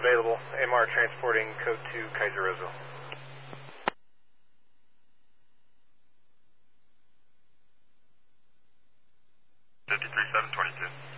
available. AMR transporting code 2 Kaiser Roseville. 53722.